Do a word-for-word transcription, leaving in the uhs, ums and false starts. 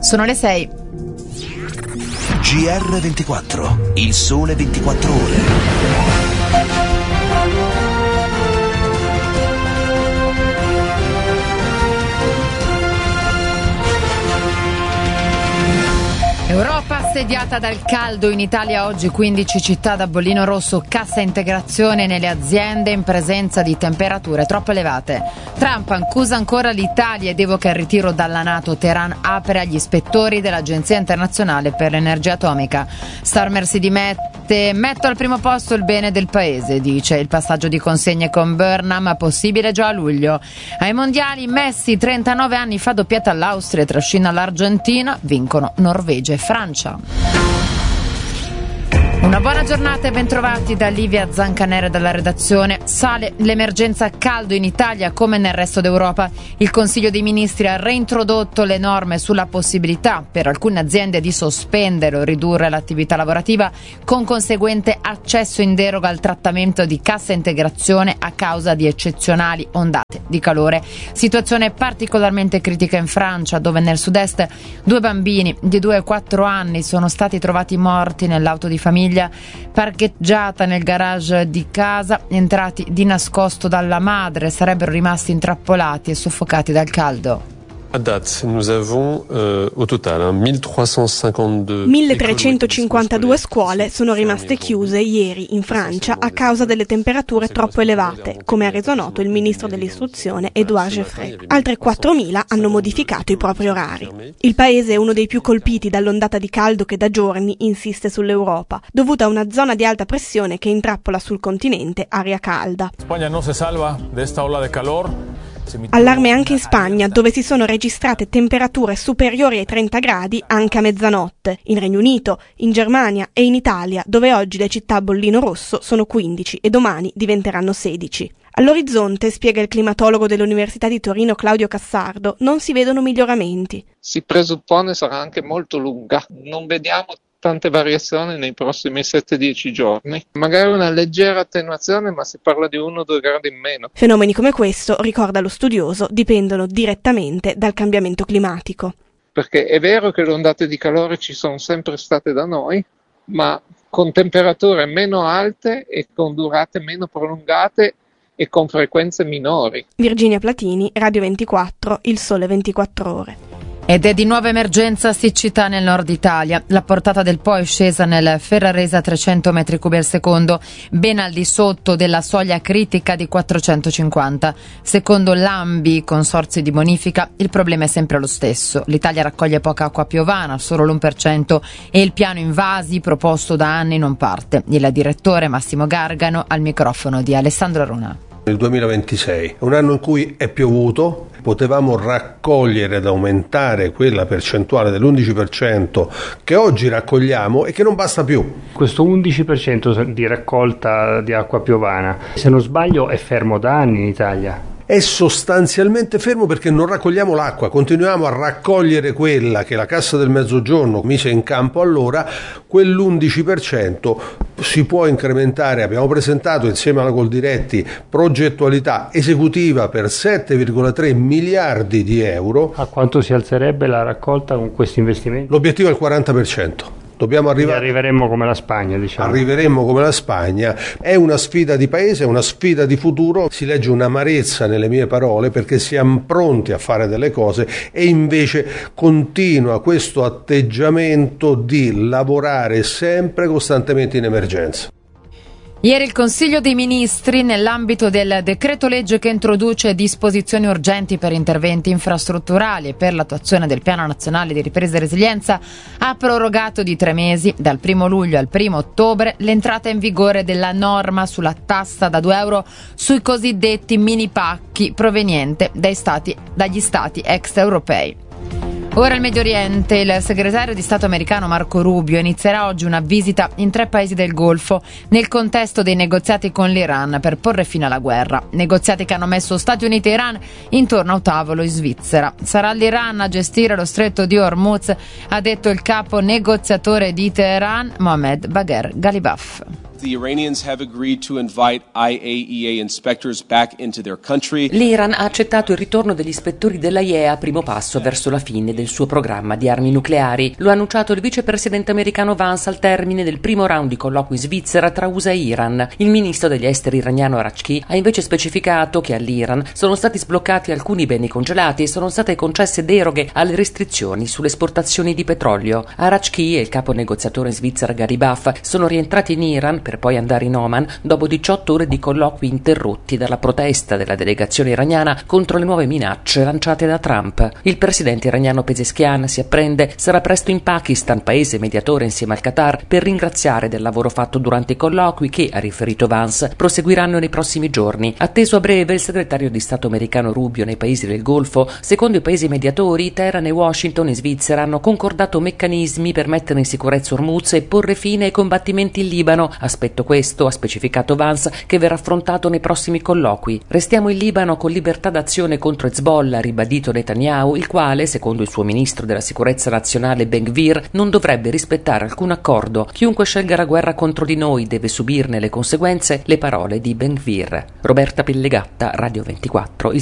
Sono le sei. G R ventiquattro, il sole ventiquattro ore. Europa assediata dal caldo, in Italia oggi quindici città da bollino rosso, cassa integrazione nelle aziende in presenza di temperature troppo elevate. Trump accusa ancora l'Italia ed evoca il ritiro dalla NATO. Teheran apre agli ispettori dell'Agenzia Internazionale per l'Energia Atomica. Starmer si dimette, metto al primo posto il bene del paese, dice. Il passaggio di consegne con Burnham possibile già a luglio. Ai mondiali Messi, trentanove anni fa doppiata all'Austria, trascina l'Argentina, vincono Norvegia e Francia. Una buona giornata e bentrovati da Livia Zancanera dalla redazione. Sale l'emergenza caldo in Italia come nel resto d'Europa. Il Consiglio dei Ministri ha reintrodotto le norme sulla possibilità per alcune aziende di sospendere o ridurre l'attività lavorativa con conseguente accesso in deroga al trattamento di cassa integrazione a causa di eccezionali ondate di calore. Situazione particolarmente critica in Francia, dove nel sud-est due bambini di due e quattro anni sono stati trovati morti nell'auto di famiglia parcheggiata nel garage di casa, entrati di nascosto dalla madre, sarebbero rimasti intrappolati e soffocati dal caldo. A date, nous avons euh, au total milletrecentocinquantadue milletrecentocinquantadue scuole sono rimaste chiuse ieri in Francia a causa delle temperature troppo elevate, come ha reso noto il ministro dell'istruzione Édouard Geoffrey. Altre quattromila hanno modificato i propri orari. Il paese è uno dei più colpiti dall'ondata di caldo che da giorni insiste sull'Europa, dovuta a una zona di alta pressione che intrappola sul continente aria calda. Spagna non si salva de esta ola de calor. Allarme anche in Spagna, dove si sono registrate temperature superiori ai trenta gradi anche a mezzanotte. In Regno Unito, in Germania e in Italia, dove oggi le città a bollino rosso sono quindici e domani diventeranno sedici. All'orizzonte, spiega il climatologo dell'Università di Torino Claudio Cassardo, non si vedono miglioramenti. Si presuppone sarà anche molto lunga. Non vediamo tante variazioni nei prossimi sette dieci giorni. Magari una leggera attenuazione, ma si parla di uno o due gradi in meno. Fenomeni come questo, ricorda lo studioso, dipendono direttamente dal cambiamento climatico. Perché è vero che le ondate di calore ci sono sempre state da noi, ma con temperature meno alte e con durate meno prolungate e con frequenze minori. Virginia Platini, Radio ventiquattro, Il Sole ventiquattro Ore. Ed è di nuova emergenza siccità nel nord Italia. La portata del Po è scesa nel Ferrarese a trecento metri cubi al secondo, ben al di sotto della soglia critica di quattrocentocinquanta. Secondo l'Ambi, consorzi di bonifica, il problema è sempre lo stesso. L'Italia raccoglie poca acqua piovana, solo l'uno per cento, e il piano invasi proposto da anni non parte. Il direttore Massimo Gargano al microfono di Alessandro Runà. Il duemilaventisei è un anno in cui è piovuto, potevamo raccogliere ed aumentare quella percentuale dell'undici per cento che oggi raccogliamo e che non basta più. Questo undici per cento di raccolta di acqua piovana, se non sbaglio, è fermo da anni in Italia. È sostanzialmente fermo perché non raccogliamo l'acqua, continuiamo a raccogliere quella che la Cassa del Mezzogiorno mise in campo allora, quell'undici per cento si può incrementare. Abbiamo presentato insieme alla Coldiretti progettualità esecutiva per sette virgola tre miliardi di euro. A quanto si alzerebbe la raccolta con questi investimenti? L'obiettivo è il quaranta per cento. Dobbiamo arrivare. Quindi arriveremmo come la Spagna, diciamo. Arriveremmo come la Spagna. È una sfida di paese, è una sfida di futuro. Si legge un'amarezza nelle mie parole perché siamo pronti a fare delle cose e invece continua questo atteggiamento di lavorare sempre costantemente in emergenza. Ieri il Consiglio dei Ministri, nell'ambito del decreto legge che introduce disposizioni urgenti per interventi infrastrutturali e per l'attuazione del Piano Nazionale di Ripresa e Resilienza, ha prorogato di tre mesi, dal primo luglio al primo ottobre, l'entrata in vigore della norma sulla tassa da due euro sui cosiddetti mini pacchi proveniente dai stati, dagli stati extraeuropei. Ora il Medio Oriente. Il segretario di Stato americano Marco Rubio inizierà oggi una visita in tre paesi del Golfo nel contesto dei negoziati con l'Iran per porre fine alla guerra. Negoziati che hanno messo Stati Uniti e Iran intorno a un tavolo in Svizzera. Sarà l'Iran a gestire lo stretto di Hormuz, ha detto il capo negoziatore di Teheran, Mohammed Bagher Ghalibaf. the Iranians have agreed to invite I A E A inspectors back into their country. L'Iran ha accettato il ritorno degli ispettori dell'A I E A, primo passo verso la fine del suo programma di armi nucleari. Lo ha annunciato il vicepresidente americano Vance al termine del primo round di colloqui in Svizzera tra U S A e Iran. Il ministro degli esteri iraniano Arachki ha invece specificato che all'Iran sono stati sbloccati alcuni beni congelati e sono state concesse deroghe alle restrizioni sulle esportazioni di petrolio. Arachki e il capo negoziatore in Svizzera Garibaf sono rientrati in Iran per poi andare in Oman dopo diciotto ore di colloqui interrotti dalla protesta della delegazione iraniana contro le nuove minacce lanciate da Trump. Il presidente iraniano Pezeshkian, si apprende, sarà presto in Pakistan, paese mediatore insieme al Qatar, per ringraziare del lavoro fatto durante i colloqui che, ha riferito Vance, proseguiranno nei prossimi giorni. Atteso a breve il segretario di Stato americano Rubio nei paesi del Golfo. Secondo i paesi mediatori, Teheran e Washington in Svizzera hanno concordato meccanismi per mettere in sicurezza Hormuz e porre fine ai combattimenti in Libano. Aspetto questo, ha specificato Vance, che verrà affrontato nei prossimi colloqui. Restiamo in Libano con libertà d'azione contro Hezbollah, ha ribadito Netanyahu, il quale, secondo il suo ministro della sicurezza nazionale Ben Gvir, non dovrebbe rispettare alcun accordo. Chiunque scelga la guerra contro di noi deve subirne le conseguenze, le parole di Ben Gvir. Roberta Pellegatta, Radio ventiquattro, il